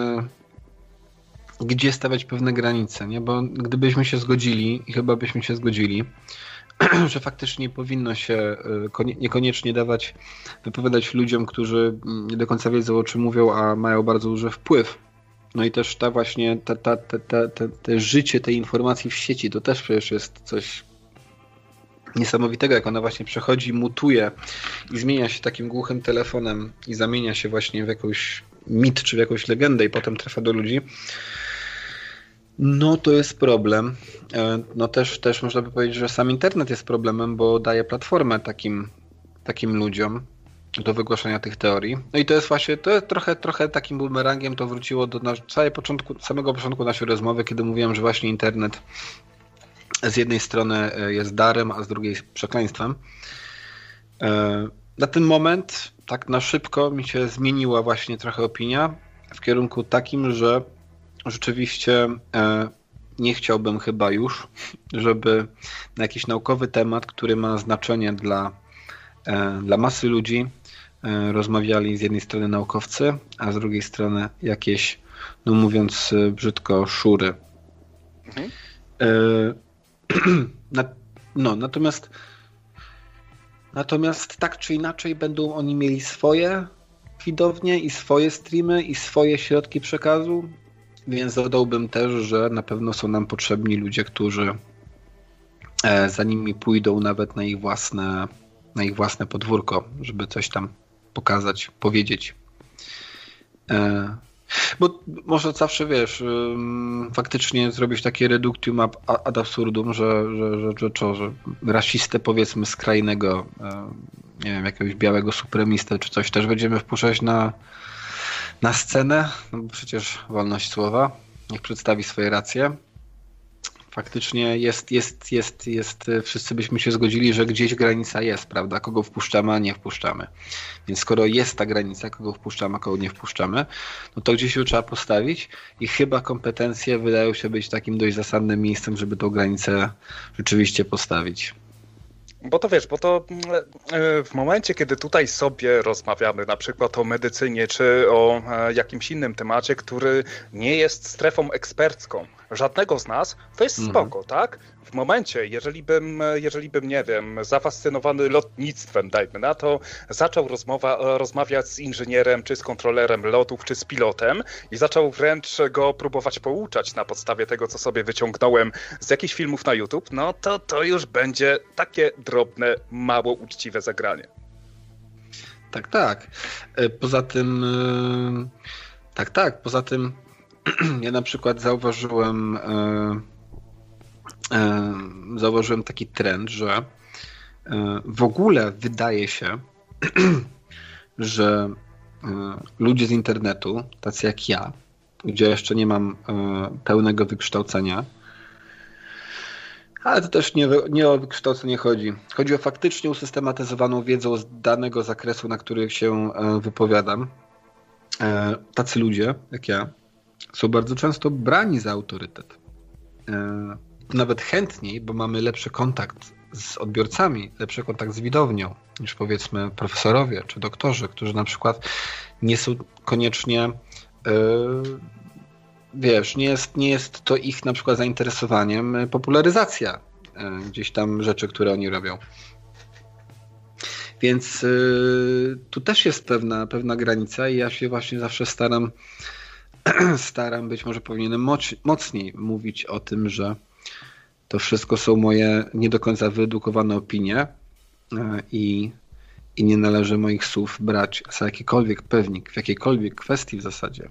gdzie stawiać pewne granice, nie? Bo gdybyśmy się zgodzili, i chyba byśmy się zgodzili, że faktycznie powinno się niekoniecznie wypowiadać ludziom, którzy nie do końca wiedzą, o czym mówią, a mają bardzo duży wpływ. No i też te życie tej informacji w sieci, to też przecież jest coś niesamowitego, jak ona właśnie przechodzi, mutuje i zmienia się takim głuchym telefonem i zamienia się właśnie w jakąś mit czy w jakąś legendę i potem trafia do ludzi. No to jest problem. No też można by powiedzieć, że sam internet jest problemem, bo daje platformę takim ludziom do wygłaszania tych teorii. No i to jest trochę takim bumerangiem to wróciło do samego początku naszej rozmowy, kiedy mówiłem, że właśnie internet z jednej strony jest darem, a z drugiej przekleństwem. Na ten moment, tak na szybko, mi się zmieniła właśnie trochę opinia w kierunku takim, że rzeczywiście nie chciałbym chyba już, żeby na jakiś naukowy temat, który ma znaczenie dla masy ludzi, rozmawiali z jednej strony naukowcy, a z drugiej strony jakieś, no mówiąc brzydko, szury. Natomiast tak czy inaczej będą oni mieli swoje widownie i swoje streamy i swoje środki przekazu, więc dodałbym też, że na pewno są nam potrzebni ludzie, którzy za nimi pójdą nawet na ich własne podwórko, żeby coś tam pokazać, powiedzieć. Bo może zawsze, wiesz, faktycznie zrobić takie reductium ad absurdum, że rasistę, powiedzmy, skrajnego, nie wiem, jakiegoś białego supremistę czy coś też będziemy wpuszczać na scenę, no bo przecież wolność słowa, niech przedstawi swoje racje. Faktycznie jest, wszyscy byśmy się zgodzili, że gdzieś granica jest, prawda? Kogo wpuszczamy, a nie wpuszczamy. Więc skoro jest ta granica, kogo wpuszczamy, a kogo nie wpuszczamy, no to gdzieś ją trzeba postawić i chyba kompetencje wydają się być takim dość zasadnym miejscem, żeby tą granicę rzeczywiście postawić. Bo to w momencie, kiedy tutaj sobie rozmawiamy na przykład o medycynie czy o jakimś innym temacie, który nie jest strefą ekspercką żadnego z nas, to jest spoko, tak? W momencie, jeżeli bym, nie wiem, zafascynowany lotnictwem, dajmy na to, zaczął rozmawiać z inżynierem, czy z kontrolerem lotów, czy z pilotem i zaczął wręcz go próbować pouczać na podstawie tego, co sobie wyciągnąłem z jakichś filmów na YouTube, no to już będzie takie drobne, mało uczciwe zagranie. Tak. Poza tym ja na przykład zauważyłem taki trend, że w ogóle wydaje się, że ludzie z internetu, tacy jak ja, gdzie jeszcze nie mam pełnego wykształcenia, ale to też nie o wykształcenie chodzi. Chodzi o faktycznie usystematyzowaną wiedzę z danego zakresu, na który się wypowiadam. Tacy ludzie, jak ja, są bardzo często brani za autorytet. Nawet chętniej, bo mamy lepszy kontakt z odbiorcami, lepszy kontakt z widownią, niż powiedzmy profesorowie czy doktorzy, którzy na przykład nie są koniecznie, nie jest to ich na przykład zainteresowaniem popularyzacja gdzieś tam rzeczy, które oni robią. Więc tu też jest pewna granica i ja się właśnie zawsze staram, być może powinienem mocniej mówić o tym, że to wszystko są moje nie do końca wyedukowane opinie i nie należy moich słów brać za jakikolwiek pewnik, w jakiejkolwiek kwestii w zasadzie.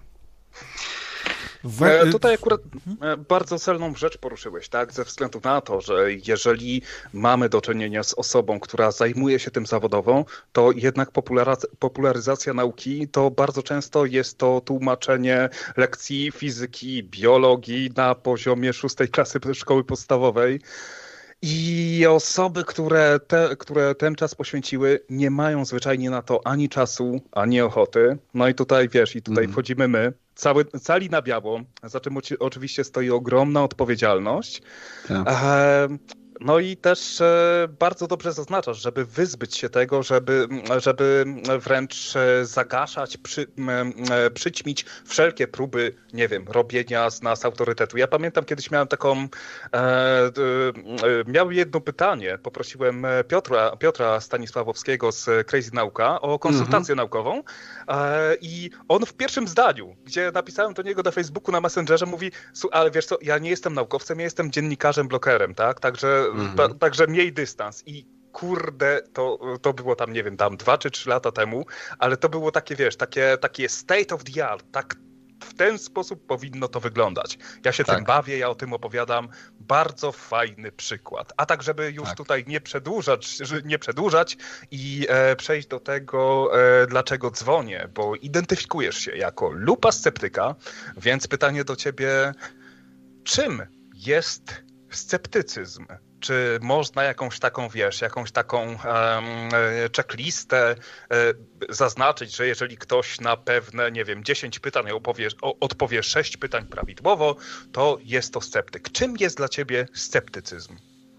Tutaj akurat bardzo celną rzecz poruszyłeś, tak? Ze względu na to, że jeżeli mamy do czynienia z osobą, która zajmuje się tym zawodowo, to jednak popularyzacja nauki to bardzo często jest to tłumaczenie lekcji fizyki, biologii na poziomie 6. klasy szkoły podstawowej. I osoby, które ten czas poświęciły, nie mają zwyczajnie na to ani czasu, ani ochoty. No i tutaj wchodzimy my, cali na biało, za czym oczywiście stoi ogromna odpowiedzialność. Tak. No i też bardzo dobrze zaznaczasz, żeby wyzbyć się tego, żeby wręcz zagaszać, przyćmić wszelkie próby, nie wiem, robienia z nas autorytetu. Ja pamiętam, kiedyś miałem miałem jedno pytanie, poprosiłem Piotra Stanisławowskiego z Crazy Nauka o konsultację naukową i on w pierwszym zdaniu, gdzie napisałem do niego na Facebooku, na Messengerze, mówi, ale wiesz co, ja nie jestem naukowcem, ja jestem dziennikarzem, blokerem, tak? Także miej dystans. I kurde, to było tam, nie wiem, 2 czy 3 lata temu, ale to było takie, takie state of the art, tak w ten sposób powinno to wyglądać. Ja się tym bawię, ja o tym opowiadam. Bardzo fajny przykład. A tak, żeby już tutaj nie przedłużać i przejść do tego, dlaczego dzwonię, bo identyfikujesz się jako lupa sceptyka, więc pytanie do ciebie, czym jest sceptycyzm? Czy można jakąś taką checklistę zaznaczyć, że jeżeli ktoś na pewne, nie wiem, 10 pytań odpowie 6 pytań prawidłowo, to jest to sceptyk. Czym jest dla ciebie sceptycyzm?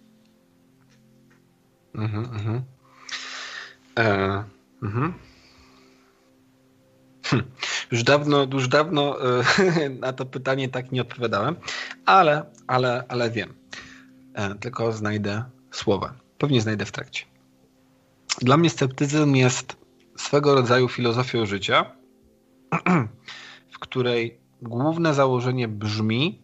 Już dawno na to pytanie tak nie odpowiadałem, ale wiem. Tylko znajdę słowa. Pewnie znajdę w trakcie. Dla mnie sceptycyzm jest swego rodzaju filozofią życia, w której główne założenie brzmi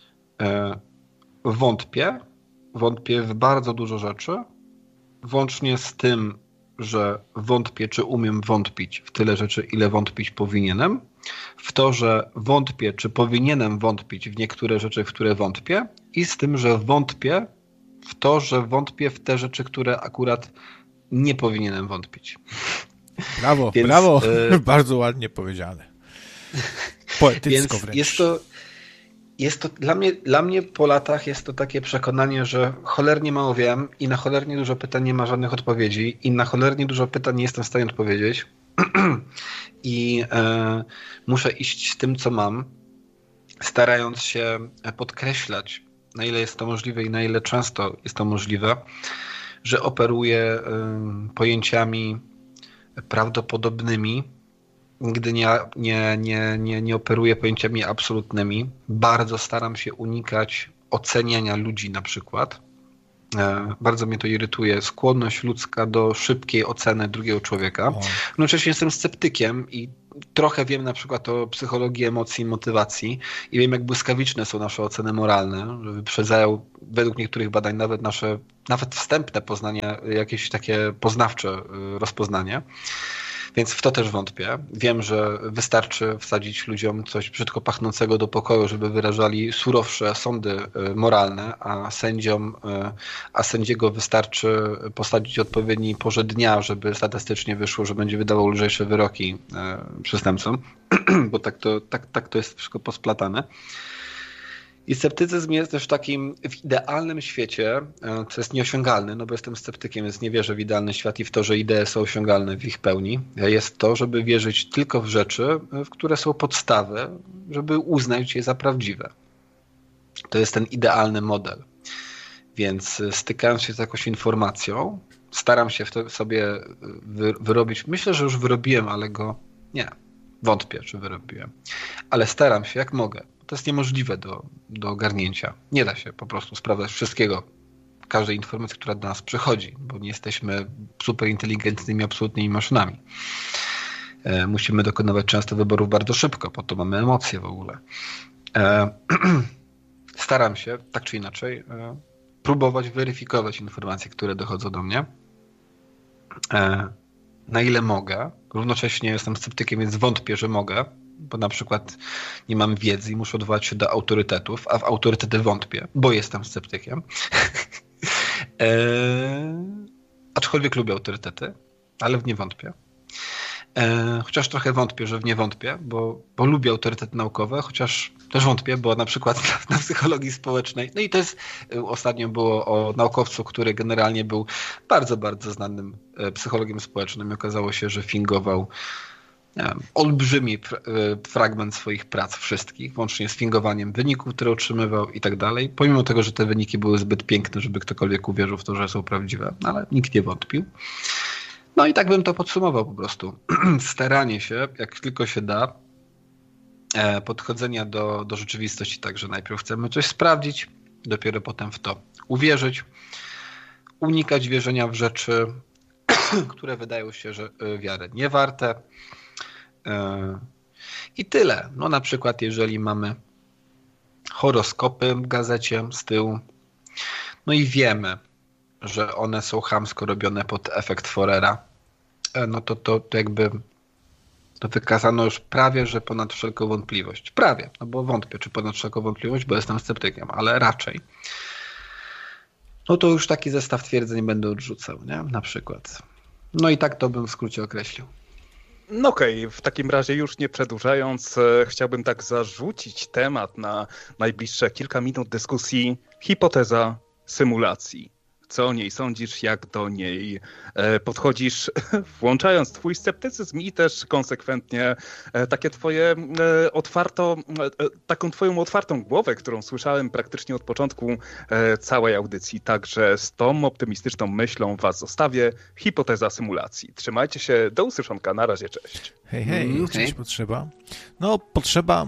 wątpię w bardzo dużo rzeczy, włącznie z tym, że wątpię, czy umiem wątpić w tyle rzeczy, ile wątpić powinienem, w to, że wątpię, czy powinienem wątpić w niektóre rzeczy, w które wątpię, i z tym, że wątpię w to, że wątpię w te rzeczy, które akurat nie powinienem wątpić. Brawo, więc, bardzo ładnie powiedziane. Poetycko wręcz. jest to dla mnie po latach jest to takie przekonanie, że cholernie mało wiem i na cholernie dużo pytań nie ma żadnych odpowiedzi i na cholernie dużo pytań nie jestem w stanie odpowiedzieć i muszę iść z tym, co mam, starając się podkreślać, na ile jest to możliwe i na ile często jest to możliwe, że operuję pojęciami prawdopodobnymi, nigdy nie operuję pojęciami absolutnymi. Bardzo staram się unikać oceniania ludzi na przykład. Bardzo mnie to irytuje. Skłonność ludzka do szybkiej oceny drugiego człowieka. Jednocześnie jestem sceptykiem i trochę wiem na przykład o psychologii emocji i motywacji i wiem, jak błyskawiczne są nasze oceny moralne, że wyprzedzają według niektórych badań nawet wstępne poznanie, jakieś takie poznawcze rozpoznanie. Więc w to też wątpię. Wiem, że wystarczy wsadzić ludziom coś brzydko pachnącego do pokoju, żeby wyrażali surowsze sądy moralne, a sędziego wystarczy posadzić o odpowiedniej porze dnia, żeby statystycznie wyszło, że będzie wydawał lżejsze wyroki przestępcom, bo tak to jest wszystko posplatane. I sceptycyzm jest też w idealnym świecie, co jest nieosiągalne, no bo jestem sceptykiem, więc nie wierzę w idealny świat i w to, że idee są osiągalne w ich pełni. Jest to, żeby wierzyć tylko w rzeczy, w które są podstawy, żeby uznać je za prawdziwe. To jest ten idealny model. Więc stykając się z jakąś informacją, staram się sobie wyrobić, myślę, że już wyrobiłem, ale wątpię, czy wyrobiłem. Ale staram się jak mogę. To jest niemożliwe do ogarnięcia. Nie da się po prostu sprawdzać wszystkiego, każdej informacji, która do nas przychodzi, bo nie jesteśmy super inteligentnymi, absolutnymi maszynami. Musimy dokonywać często wyborów bardzo szybko, po to mamy emocje w ogóle. Staram się, tak czy inaczej, próbować weryfikować informacje, które dochodzą do mnie, na ile mogę. Równocześnie jestem sceptykiem, więc wątpię, że mogę, bo na przykład nie mam wiedzy i muszę odwołać się do autorytetów, a w autorytety wątpię, bo jestem sceptykiem. Aczkolwiek lubię autorytety, ale w nie wątpię. Chociaż trochę wątpię, że w nie wątpię, bo lubię autorytety naukowe, chociaż też wątpię, bo na przykład na psychologii społecznej, no i to jest, ostatnio było o naukowcu, który generalnie był bardzo, bardzo znanym psychologiem społecznym i okazało się, że fingował olbrzymi fragment swoich prac wszystkich, włącznie z fingowaniem wyników, które otrzymywał i tak dalej, pomimo tego, że te wyniki były zbyt piękne, żeby ktokolwiek uwierzył w to, że są prawdziwe, ale nikt nie wątpił. No i tak bym to podsumował po prostu. Staranie się, jak tylko się da, podchodzenia do rzeczywistości tak, że najpierw chcemy coś sprawdzić, dopiero potem w to uwierzyć, unikać wierzenia w rzeczy, które wydają się, że wiary nie warte. I tyle. No na przykład jeżeli mamy horoskopy w gazecie z tyłu, no i wiemy, że one są chamsko robione pod efekt Forera, no to jakby to wykazano już prawie, że ponad wszelką wątpliwość. Prawie, no bo wątpię, czy ponad wszelką wątpliwość, bo jestem sceptykiem, ale raczej. No to już taki zestaw twierdzeń będę odrzucał, nie? Na przykład. No i tak to bym w skrócie określił. No okej, w takim razie już nie przedłużając, chciałbym tak zarzucić temat na najbliższe kilka minut dyskusji. Hipoteza symulacji. Co o niej sądzisz, jak do niej podchodzisz, włączając twój sceptycyzm i też konsekwentnie takie taką twoją otwartą głowę, którą słyszałem praktycznie od początku całej audycji. Także z tą optymistyczną myślą was zostawię. Hipoteza symulacji. Trzymajcie się, do usłyszonka, na razie, cześć. Hej, cześć Potrzeba. No, Potrzeba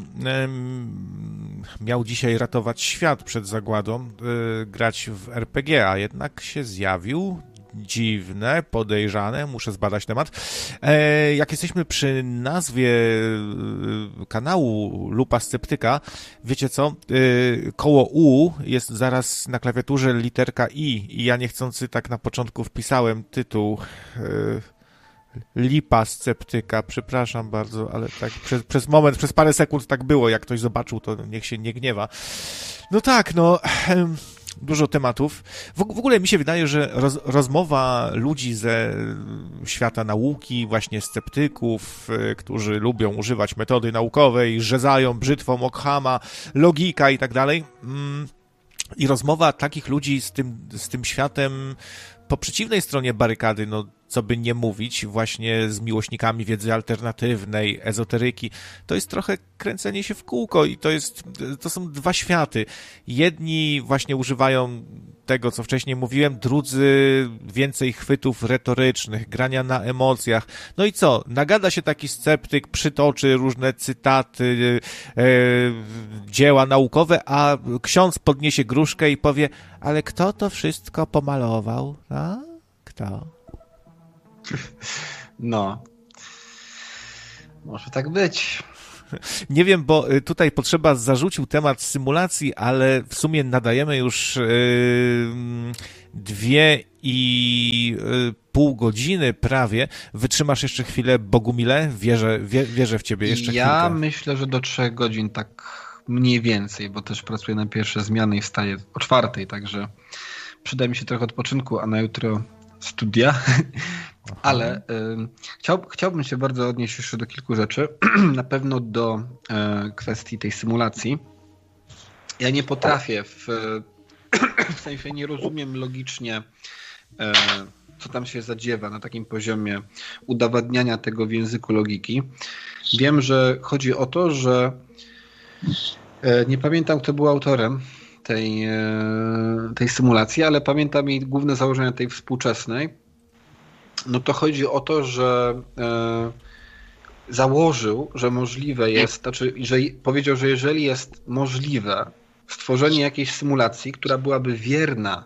miał dzisiaj ratować świat przed zagładą, grać w RPG, a jednak się zjawił. Dziwne, podejrzane, muszę zbadać temat. Jak jesteśmy przy nazwie kanału Lupa Sceptyka, wiecie co? Koło U jest zaraz na klawiaturze literka I ja niechcący tak na początku wpisałem tytuł Lipa Sceptyka, przepraszam bardzo, ale tak przez moment, przez parę sekund tak było, jak ktoś zobaczył, to niech się nie gniewa. No tak, no dużo tematów. W ogóle mi się wydaje, że rozmowa ludzi ze świata nauki, właśnie sceptyków, którzy lubią używać metody naukowej, rzezają brzytwą Ockhama, logika i tak dalej. I rozmowa takich ludzi z tym światem po przeciwnej stronie barykady, no co by nie mówić, właśnie z miłośnikami wiedzy alternatywnej, ezoteryki, to jest trochę kręcenie się w kółko i to są dwa światy. Jedni właśnie używają tego, co wcześniej mówiłem, drudzy więcej chwytów retorycznych, grania na emocjach. No i co? Nagada się taki sceptyk, przytoczy różne cytaty, dzieła naukowe, a ksiądz podniesie gruszkę i powie, ale kto to wszystko pomalował? A? Kto? No, może tak być. Nie wiem, bo tutaj Potrzeba zarzucił temat symulacji, ale w sumie nadajemy już 2,5 godziny prawie. Wytrzymasz jeszcze chwilę, Bogumile? Wierzę w ciebie jeszcze chwilkę. Ja myślę, że do 3 godzin tak mniej więcej, bo też pracuję na pierwsze zmiany i wstaję o 4:00, także przyda mi się trochę odpoczynku, a na jutro studia. Aha. Ale chciałbym się bardzo odnieść jeszcze do kilku rzeczy. Na pewno do kwestii tej symulacji. Ja nie potrafię, w sensie nie rozumiem logicznie, co tam się zadziewa na takim poziomie udowadniania tego w języku logiki. Wiem, że chodzi o to, że nie pamiętam, kto był autorem tej symulacji, ale pamiętam jej główne założenia tej współczesnej. No to chodzi o to, że założył, że możliwe jest, znaczy, że powiedział, że jeżeli jest możliwe stworzenie jakiejś symulacji, która byłaby wierna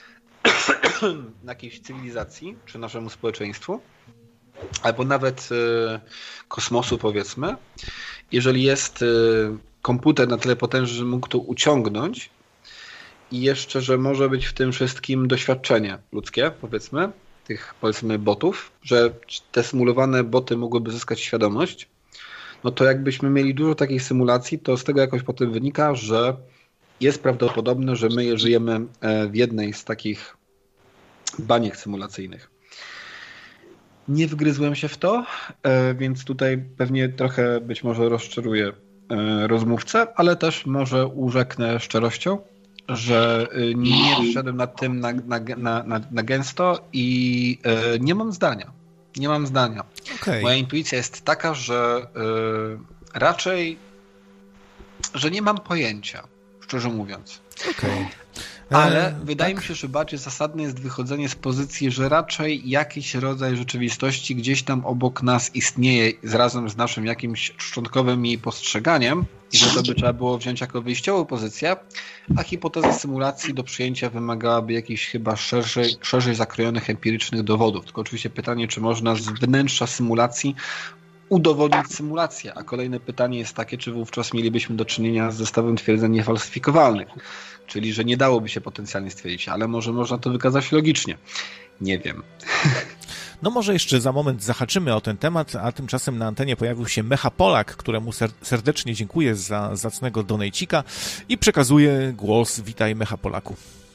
jakiejś cywilizacji, czy naszemu społeczeństwu, albo nawet kosmosu, powiedzmy, jeżeli jest komputer na tyle potężny, że mógł to uciągnąć i jeszcze, że może być w tym wszystkim doświadczenie ludzkie, powiedzmy, tych, powiedzmy, botów, że te symulowane boty mogłyby zyskać świadomość, no to jakbyśmy mieli dużo takiej symulacji, to z tego jakoś potem wynika, że jest prawdopodobne, że my żyjemy w jednej z takich baniek symulacyjnych. Nie wgryzłem się w to, więc tutaj pewnie trochę być może rozczaruję rozmówcę, ale też może urzeknę szczerością, że nie wszedłem nad tym na gęsto i nie mam zdania. Nie mam zdania. Okay. Moja intuicja jest taka, że raczej, że nie mam pojęcia, szczerze mówiąc. Okay. Ale wydaje mi się, że bardziej zasadne jest wychodzenie z pozycji, że raczej jakiś rodzaj rzeczywistości gdzieś tam obok nas istnieje razem z naszym jakimś szczątkowym jej postrzeganiem i że to by trzeba było wziąć jako wyjściową pozycję, a hipoteza symulacji do przyjęcia wymagałaby jakichś chyba szerzej zakrojonych empirycznych dowodów. Tylko oczywiście pytanie, czy można z wnętrza symulacji udowodnić symulację, a kolejne pytanie jest takie, czy wówczas mielibyśmy do czynienia z zestawem twierdzeń niefalsyfikowalnych, czyli że nie dałoby się potencjalnie stwierdzić, ale może można to wykazać logicznie. Nie wiem. No może jeszcze za moment zahaczymy o ten temat, a tymczasem na antenie pojawił się Mecha Polak, któremu serdecznie dziękuję za zacnego donejcika i przekazuję głos. Witaj, Mecha Polaku.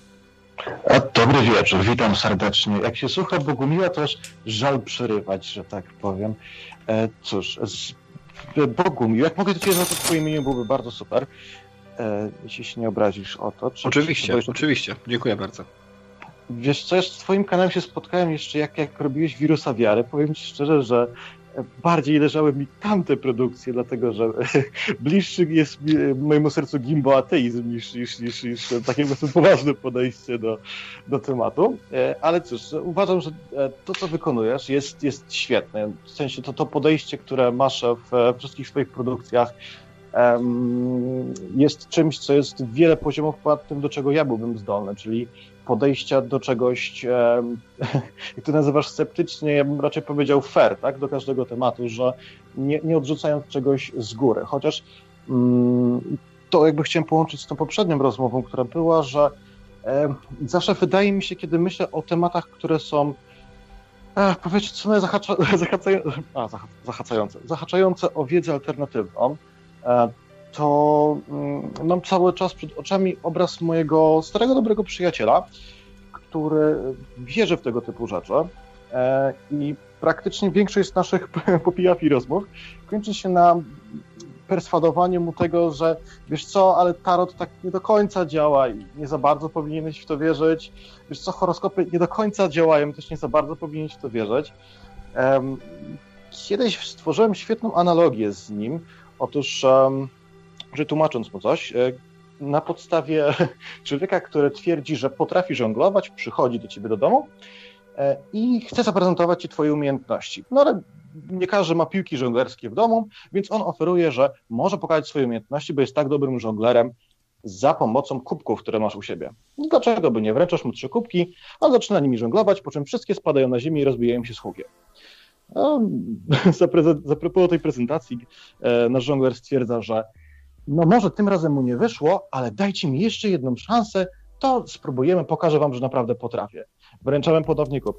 Dobry wieczór, witam serdecznie. Jak się słucha Bogumiła, to aż żal przerywać, że tak powiem. Cóż, Bogumił, jak mogę do Ciebie nazwać Twoje imię, byłoby bardzo super. Jeśli się nie obrazisz o to. Oczywiście. Dziękuję bardzo. Wiesz co, z Twoim kanałem się spotkałem jeszcze jak robiłeś Wirusa Wiary. Powiem Ci szczerze, że bardziej leżały mi tamte produkcje, dlatego że bliższy jest mojemu sercu gimboateizm niż takie poważne podejście do tematu. Ale cóż, uważam, że to, co wykonujesz, jest świetne. W sensie to podejście, które masz w wszystkich swoich produkcjach, jest czymś, co jest wiele poziomów ponad tym, do czego ja byłbym zdolny, czyli podejścia do czegoś, jak to nazywasz, sceptycznie, ja bym raczej powiedział fair, tak, do każdego tematu, że nie odrzucając czegoś z góry. Chociaż to jakby chciałem połączyć z tą poprzednią rozmową, która była, że zawsze wydaje mi się, kiedy myślę o tematach, które są powiedzmy, co zahaczające o wiedzę alternatywną, to mam cały czas przed oczami obraz mojego starego, dobrego przyjaciela, który wierzy w tego typu rzeczy i praktycznie większość z naszych popijaf i rozmów kończy się na perswadowaniu mu tego, że wiesz co, ale tarot tak nie do końca działa i nie za bardzo powinieneś w to wierzyć. Wiesz co, horoskopy nie do końca działają, też nie za bardzo powinieneś w to wierzyć. Kiedyś stworzyłem świetną analogię z nim. Otóż, że tłumacząc mu coś, na podstawie człowieka, który twierdzi, że potrafi żonglować, przychodzi do ciebie do domu i chce zaprezentować ci twoje umiejętności. No ale nie każdy ma piłki żonglerskie w domu, więc on oferuje, że może pokazać swoje umiejętności, bo jest tak dobrym żonglerem za pomocą kubków, które masz u siebie. Dlaczego by nie? Wręczasz mu 3 kubki, on zaczyna nimi żonglować, po czym wszystkie spadają na ziemię i rozbijają się z hukiem. Za propos tej prezentacji nasz żongler stwierdza, że no może tym razem mu nie wyszło, ale dajcie mi jeszcze jedną szansę, to spróbujemy, pokażę wam, że naprawdę potrafię. Wręczałem ponownie kubki.